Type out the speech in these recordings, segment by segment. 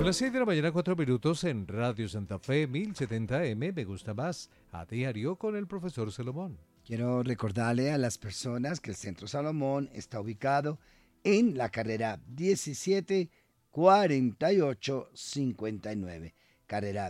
Son las 6 de la mañana, 4 minutos en Radio Santa Fe, 1070M, Me Gusta Más, a diario con el profesor Salomón. Quiero recordarle a las personas que el Centro Salomón está ubicado en la carrera 174859. Carrera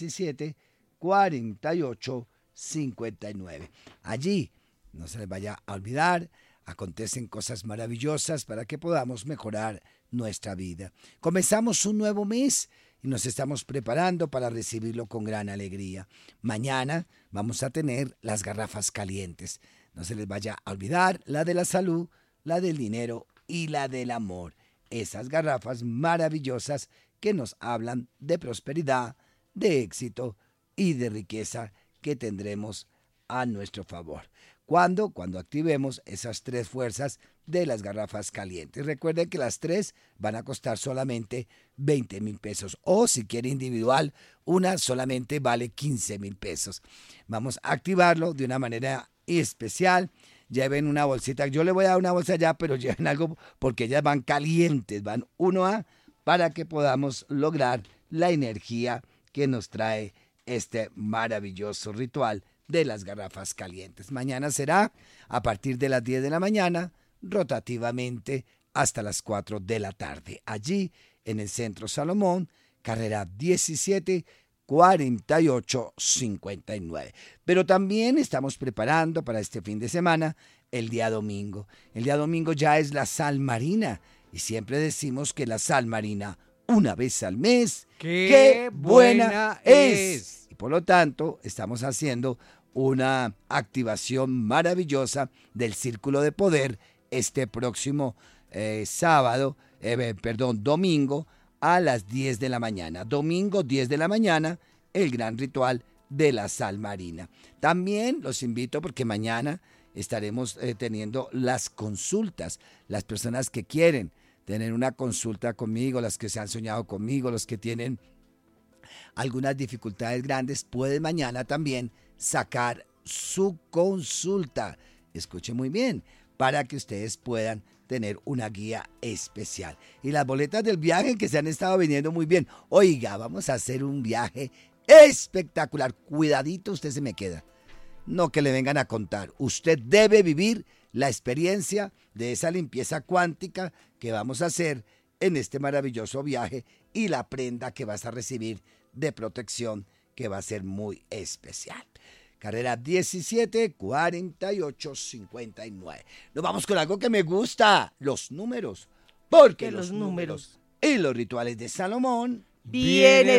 174859. Allí, no se les vaya a olvidar, acontecen cosas maravillosas para que podamos mejorar nuestra vida. Comenzamos un nuevo mes y nos estamos preparando para recibirlo con gran alegría. Mañana vamos a tener las garrafas calientes. No se les vaya a olvidar la de la salud, la del dinero y la del amor. Esas garrafas maravillosas que nos hablan de prosperidad, de éxito y de riqueza que tendremos a nuestro favor. ¿Cuándo? Cuando activemos esas 3 fuerzas de las garrafas calientes. Recuerden que las 3 van a costar solamente 20,000 pesos. O si quiere individual, una solamente vale 15,000 pesos. Vamos a activarlo de una manera especial. Lleven una bolsita. Yo le voy a dar una bolsa ya, pero lleven algo porque ellas van calientes. Van 1A para que podamos lograr la energía que nos trae este maravilloso ritual de las garrafas calientes. Mañana será a partir de las 10 de la mañana, rotativamente hasta las 4 de la tarde. Allí en el Centro Salomón, carrera 174859. Pero también estamos preparando para este fin de semana el día domingo. El día domingo ya es la sal marina y siempre decimos que la sal marina una vez al mes, ¡qué buena es! Y por lo tanto estamos haciendo una activación maravillosa del Círculo de Poder este próximo domingo a las 10 de la mañana. Domingo 10 de la mañana, el gran ritual de la sal marina. También los invito porque mañana estaremos teniendo las consultas. Las personas que quieren tener una consulta conmigo, las que se han soñado conmigo, los que tienen algunas dificultades grandes, pueden mañana también sacar su consulta. Escuchen muy bien, para que ustedes puedan tener una guía especial. Y las boletas del viaje que se han estado vendiendo muy bien. Oiga, vamos a hacer un viaje espectacular. Cuidadito, usted se me queda. No que le vengan a contar. Usted debe vivir la experiencia de esa limpieza cuántica que vamos a hacer en este maravilloso viaje y la prenda que vas a recibir de protección que va a ser muy especial. Carrera 174859. Nos vamos con algo que me gusta, los números. Porque los números y los rituales de Salomón viene